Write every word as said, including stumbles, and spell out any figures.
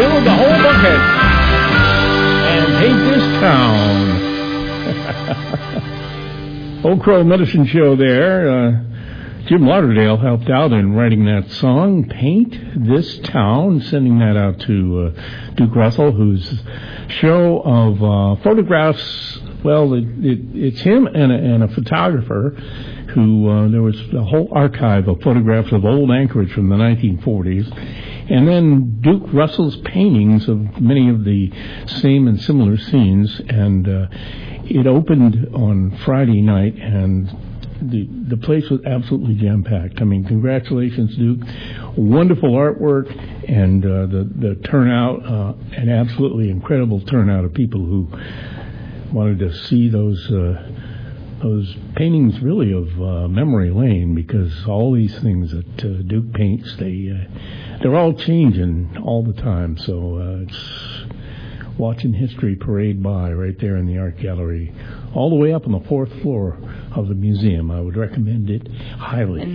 fill the whole bucket and paint this town. Old Crow Medicine Show there. Uh, Jim Lauderdale helped out in writing that song, Paint This Town, sending that out to uh, Duke Russell, whose show of uh, photographs, well, it, it, it's him and a, and a photographer who, uh, there was a whole archive of photographs of old Anchorage from the nineteen forties, and then Duke Russell's paintings of many of the same and similar scenes, and uh, it opened on Friday night, and The the place was absolutely jam-packed. I mean, congratulations, Duke. Wonderful artwork, and uh, the, the turnout, uh, an absolutely incredible turnout of people who wanted to see those uh, those paintings, really, of uh, Memory Lane, because all these things that uh, Duke paints, they, uh, they're all changing all the time. So uh, it's watching history parade by right there in the art gallery, all the way up on the fourth floor of the museum. I would recommend it highly.